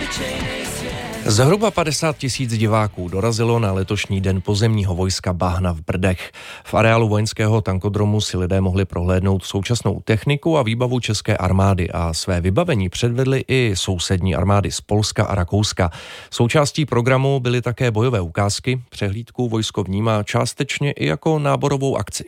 Zhruba 50 000 diváků dorazilo na letošní den pozemního vojska Bahna v Brdech. V areálu vojenského tankodromu si lidé mohli prohlédnout současnou techniku a výbavu české armády a své vybavení předvedly i sousední armády z Polska a Rakouska. Součástí programu byly také bojové ukázky, přehlídku vojsko vnímá částečně i jako náborovou akci.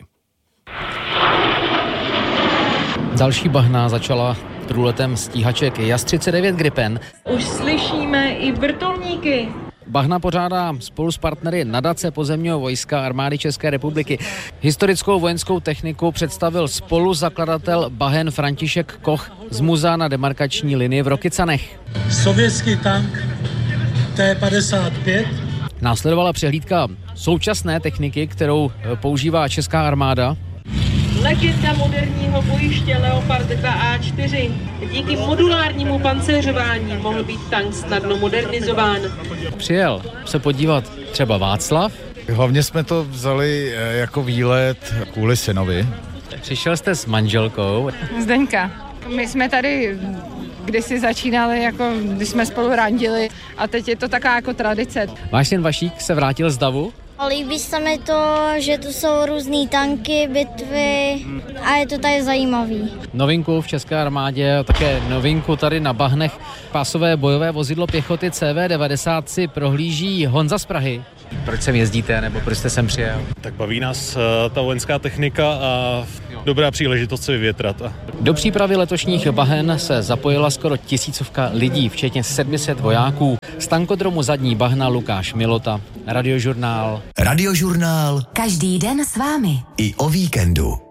Další Bahna začala průletem stíhaček JAS-39 Gripen. Už slyšíme i vrtulníky. Bahna pořádá spolu s partnery nadace pozemního vojska armády České republiky. Historickou vojenskou techniku představil spoluzakladatel Bahen František Koch z muzea na demarkační linii v Rokycanech. Sovětský tank T-55. Následovala přehlídka současné techniky, kterou používá česká armáda. Legenda moderního bojiště Leopard 2A4. Díky modulárnímu pancéřování mohl být tank snadno modernizován. Přijel se podívat třeba Václav. Hlavně jsme to vzali jako výlet kvůli synovi. Přišel jste s manželkou. Zdeňka. My jsme tady kdysi začínali, jako když jsme spolu randili a teď je to taková jako tradice. Váš syn Vašík se vrátil z davu? Líbí se mi to, že tu jsou různý tanky, bitvy a je to tady zajímavý. Novinku v české armádě, také novinku tady na Bahnech. Pásové bojové vozidlo pěchoty CV90 si prohlíží Honza z Prahy. Proč sem jezdíte, nebo proč jste sem přijel? Tak baví nás ta vojenská technika a dobrá příležitost se vyvětrat. Do přípravy letošních Bahen se zapojila skoro 1000 lidí, včetně 700 vojáků. Z tankodromu Zadní Bahna Lukáš Milota, Radiožurnál. Radiožurnál. Každý den s vámi. I o víkendu.